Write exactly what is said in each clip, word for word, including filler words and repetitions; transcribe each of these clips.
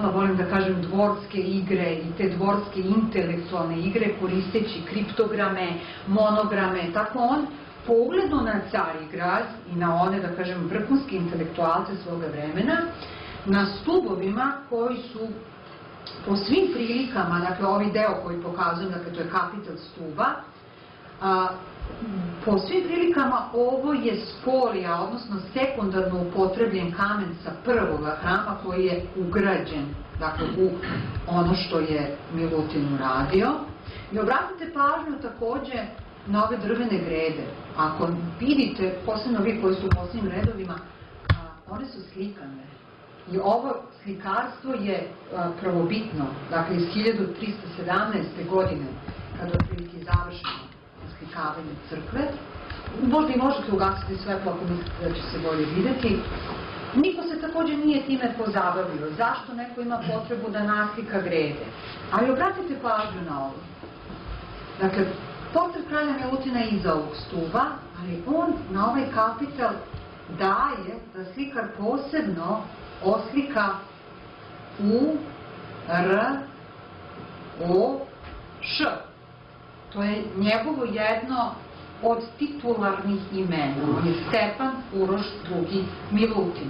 igrala, volim da kažem, dvorske igre i te dvorske intelektualne igre koristeći kriptograme, monograme, tako on po ugledu na Carigraz i na one, da kažem, vrhunske intelektualce svoga vremena, na stubovima koji su po svim prilikama, dakle ovaj deo koji pokazujem, dakle to je kapitel stuba, a, po svim prilikama ovo je spolija, odnosno sekundarno upotrebljen kamen sa prvoga hrama koji je ugrađen, dakle u ono što je Milutin uradio. I obratite pažnju takođe na ove drvene grede. Ako vidite, posebno vi koji su u posljednjim redovima, one su slikane. I ovo slikarstvo je prvobitno, dakle iz hiljadu trista sedamnaeste. godine, kada je otprilike završeno slikavanje crkve. Možda i možete ugasiti svetlo ako mislite da će se bolje videti. Niko se također nije time pozabavio. Zašto neko ima potrebu da naslika grede? Ali obratite pažnju na ovo. Dakle, portret kralja Milutina je iza ovog stuba, ali on na ovaj kapital daje da slikar posebno oslika U, R, O, Š. To je njegovo jedno od titularnih imena. On je Stepan Uroš drugi Milutin.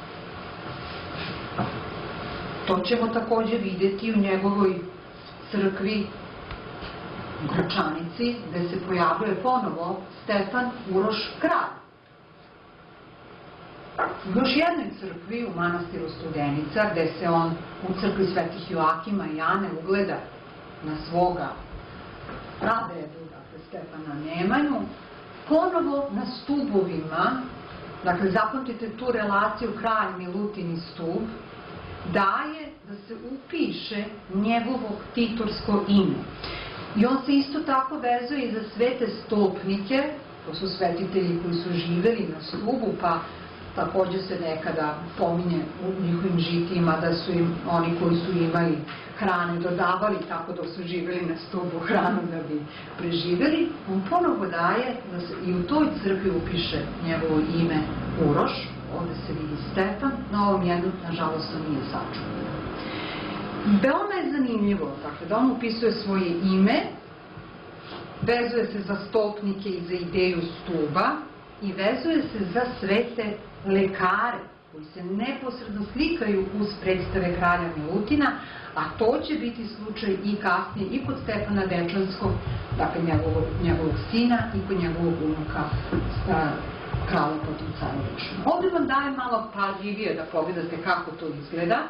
To ćemo također vidjeti u njegovoj crkvi u Gračanici, gde se pojavljuje ponovo Stefan Uroš kralj. U još jednoj crkvi, u manastiru Studenica, gde se on u crkvi Svetih Joakima i Ane ugleda na svoga pradedu, dakle Stefana Nemanju, ponovo na stubovima, dakle zapamtite tu relaciju kralj Milutin i stub, daje da se upiše njegovo titorsko ime. I on se isto tako vezuje i za svete stolpnike, to su svetitelji koji su živeli na stubu, pa također se nekada pominje u njihovim žitijima da su im oni koji su imali hrane dodavali tako dok su živeli na stubu hranu da bi preživeli. On ponovo daje da se i u toj crkvi upiše njegovo ime Uroš, ovde se vidi Stefan, na ovom jednom, nažalost, to nije sačuvano. Veoma je zanimljivo, dakle, da on upisuje svoje ime, vezuje se za stolpnike i za ideju stuba i vezuje se za svete lekare koji se neposredno slikaju uz predstave kralja Milutina, a to će biti slučaj i kasnije i kod Stefana Dečanskog, dakle njegovog, njegovog sina i kod njegovog unuka kralja potom Carevića. Ovdje vam dajem malo pažljivije da pogledate kako to izgleda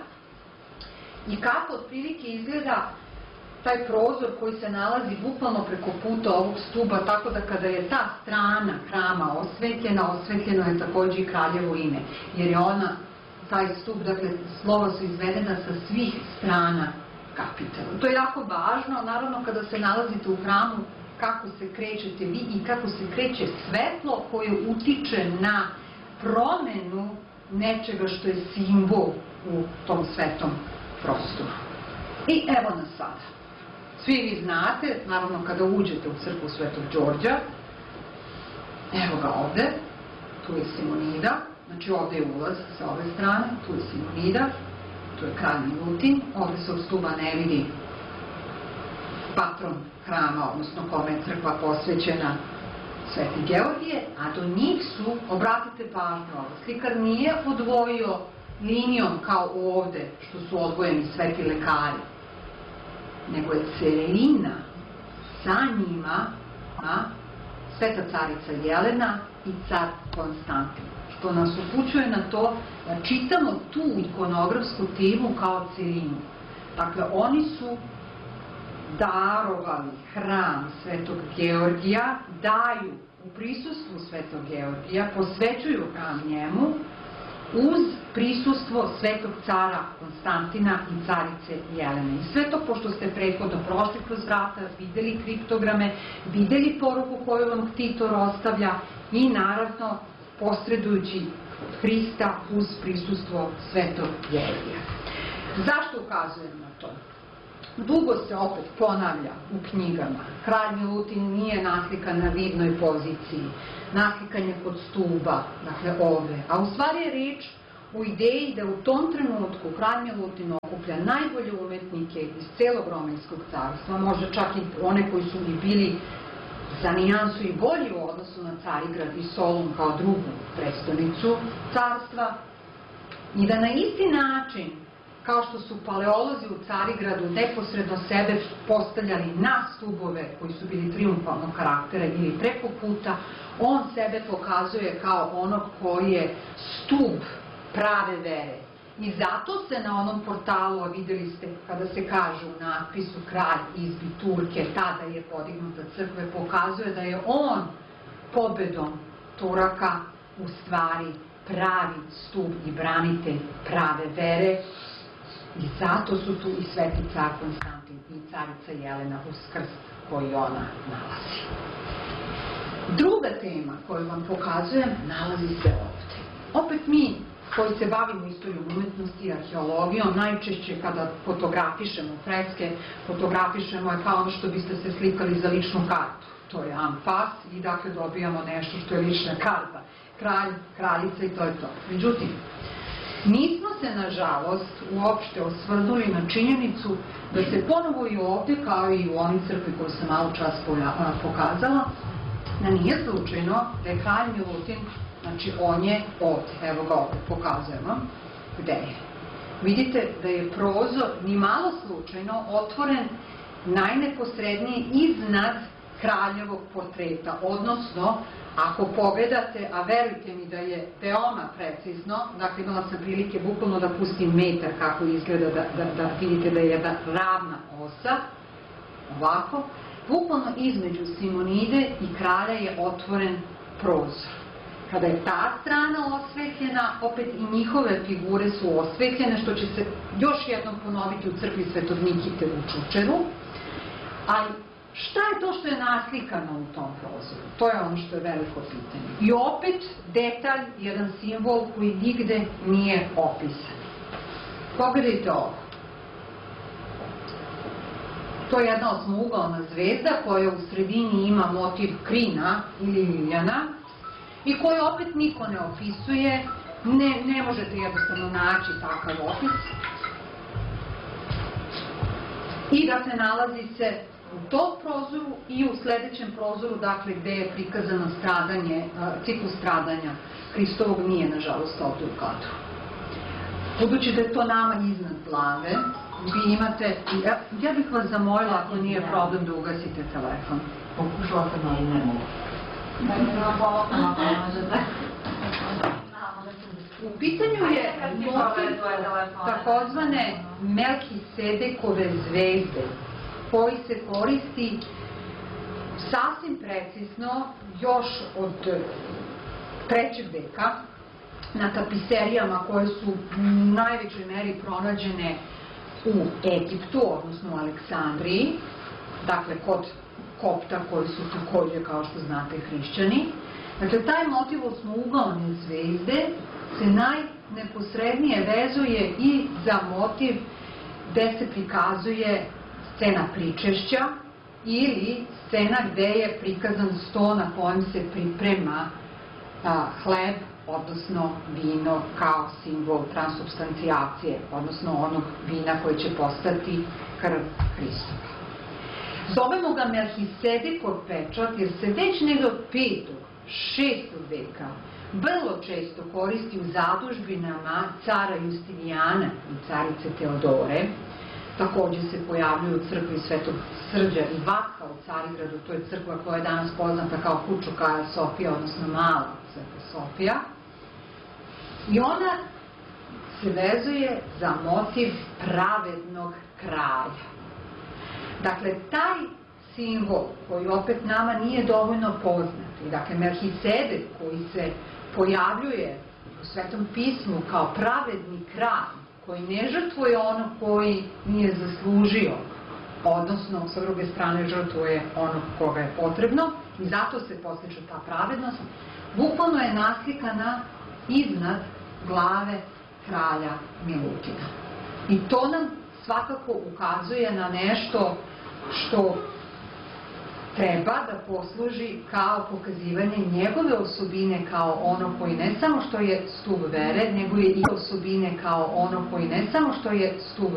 i kako otprilike izgleda taj prozor koji se nalazi bukvalno preko puta ovog stuba, tako da kada je ta strana hrama osvetljena, osvetljeno je također i kraljevo ime, jer je ona, taj stup, dakle, slova su izvedena sa svih strana kapitala. To je jako važno, naravno, kada se nalazite u hramu, kako se krećete vi i kako se kreće svetlo koje utiče na promenu nečega što je simbol u tom svetom prostoru. I evo nas sada. Svi vi znate, naravno kada uđete u crkvu Svetog Đorđa, evo ga ovde, tu je Simonida, znači ovde je ulaz sa ove strane, tu je Simonida, tu je kralj Milutin, ovde se od stuba ne vidi patron hrama, odnosno kome je crkva posvećena, Sveti Georgije, a do njih su, obratite pažnju ovo, slikar nije odvojio linijom kao ovde, što su odvojeni sveti lekari, nego je celina sa njima a, sveta carica Jelena i car Konstantin, što nas upućuje na to da čitamo tu ikonografsku temu kao celinu. Dakle, oni su darovali hram Svetog Georgija, daju u prisustvu Svetog Georgija, posvećuju hram njemu uz prisustvo svetog cara Konstantina i carice Jelene. I sve to, pošto ste prethodno prošli kroz vrata, videli kriptograme, videli poruku koju vam Titor ostavlja i naravno posredujući Hrista uz prisustvo svetog Georgija. Zašto ukazujem na to? Dugo se opet ponavlja u knjigama. Kralj Milutin nije naslikan na vidnoj poziciji. Naslikan je kod stuba, dakle ovde. A u stvari je riječ u ideji da u tom trenutku kralj Milutin okuplja najbolje umetnike iz celog Romanskog carstva, možda čak i one koji su i bili za nijansu i bolji u odnosu na Carigrad i Solun kao drugu prestonicu carstva, i da na isti način, kao što su paleolozi u Carigradu neposredno sebe postavljali na stubove koji su bili triumfalnog karaktera ili preko puta, on sebe pokazuje kao onog koji je stub prave vere. I zato se na onom portalu, a videli ste kada se kaže u natpisu kralj izbi Turke, tada je podignuta crkve, pokazuje da je on pobedom Turaka u stvari pravi stub i branitelj prave vere. I zato su tu i sveti car Konstantin i carica Jelena uz krst koji ona nalazi. Druga tema koju vam pokazujem nalazi se ovde. Opet mi koji se bavimo istorijom umetnosti i arheologijom, najčešće kada fotografišemo freske, fotografišemo je kao ono što biste se slikali za ličnu kartu. To je anfas i dakle dobijamo nešto što je lična karta. Kralj, kraljica i to je to. Međutim, nismo se, nažalost, uopšte osvrnuli na činjenicu da se ponovo i ovde, kao i u onoj crkvi koju sam malo čas pokazala, da nije slučajno da je kralj Milutin, znači on je ovde, evo ga ovde, pokazujemo gde je. Vidite da je prozor ni malo slučajno otvoren najneposrednije iznad kraljevog portreta, odnosno ako pogledate, a verujte mi da je veoma precizno, dakle imala sam prilike bukvalno da pustim metar kako izgleda, da, da, da vidite da je jedna ravna osa, ovako, bukvalno između Simonide i kralja je otvoren prozor. Kada je ta strana osvetljena, opet i njihove figure su osvetljene, što će se još jednom ponoviti u crkvi Svetog Nikite u Čučeru, ali šta je to što je naslikano u tom prozoru? To je ono što je veliko pitanje. I opet detalj, jedan simbol koji nigde nije opisan. Pogledajte ovo. To je jedna osmougaona zvezda koja u sredini ima motiv krina ili ljiljana i koju opet niko ne opisuje. Ne, ne možete jednostavno naći takav opis. I dakle nalazi se u tom prozoru i u sledećem prozoru, dakle, gde je prikazano stradanje, ciklus stradanja Hristovog, nije, nažalost, ovde u kadru. Budući da je to nama iznad glave, vi imate, ja, ja bih vas zamolila, ako nije problem, da ugasite telefon. Pokušala sam, ali ne mogu. U pitanju je motiv takozvane Melkisedekove zvezde, koji se koristi sasvim precizno još od trećeg veka na tapiserijama koje su u najvećoj meri pronađene u Egiptu, odnosno u Aleksandriji, dakle kod Kopta koji su takođe, kao što znate, hrišćani. Dakle, taj motiv osmougaone zvezde se najneposrednije vezuje i za motiv gde se prikazuje scena pričešća ili scena gde je prikazan sto na kojem se priprema a, hleb, odnosno vino kao simbol transubstancijacije, odnosno onog vina koji će postati krv Hristova. Zovemo ga Melkisedekov pečat jer se već negde od petog, šestog veka vrlo često koristi u zadužbinama cara Justinijana i carice Teodore. Takođe se pojavljuju u crkvi Svetog Srđa i Vatka u Carigradu, to je crkva koja je danas poznata kao Kučuka Sofija, odnosno Mala Sveta Sofija. I ona se vezuje za motiv pravednog kralja. Dakle, taj simbol koji opet nama nije dovoljno poznat, i dakle Melkisedek koji se pojavljuje u Svetom pismu kao pravedni kralj, koji ne žrtvuje ono koji nije zaslužio, odnosno sa druge strane žrtvuje ono koga je potrebno i zato se postiče ta pravednost, bukvalno je naslikana iznad glave kralja Milutina. I to nam svakako ukazuje na nešto što treba da posluži kao pokazivanje njegove osobine kao ono koji ne samo što je stub vere, nego je i osobine kao ono koji ne samo što je stub